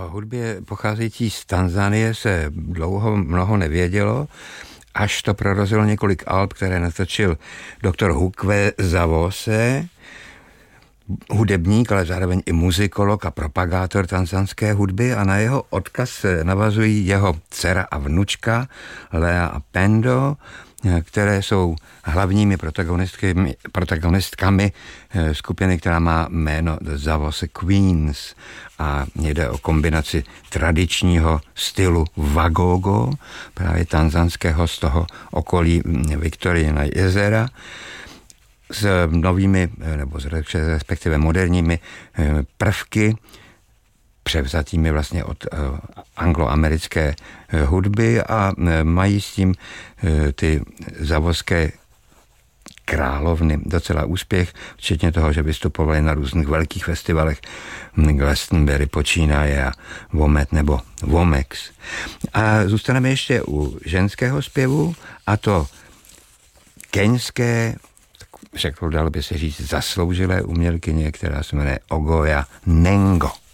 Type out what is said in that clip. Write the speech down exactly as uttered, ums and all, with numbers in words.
O hudbě pocházející z Tanzanie se dlouho mnoho nevědělo, až to prorazilo několik alb, které natočil doktor Hukwe Zawose, hudebník, ale zároveň i muzikolog a propagátor tanzanské hudby, a na jeho odkaz navazují jeho dcera a vnučka Lea a Pendo, které jsou hlavními protagonistkami, protagonistkami skupiny, která má jméno The Zawose Queens, a jde o kombinaci tradičního stylu wagogo, právě tanzanského z toho okolí Viktoriina jezera, s novými, nebo respektive moderními prvky, převzatými vlastně od angloamerické hudby, a mají s tím ty zavoské královny docela úspěch, včetně toho, že vystupovali na různých velkých festivalech, Glastonbury počínaje a Womet nebo Womex. A zůstaneme ještě u ženského zpěvu, a to keňské, řekl, dalo by se říct, zasloužilé umělkyně, která se jmenuje Ogoja Nengo.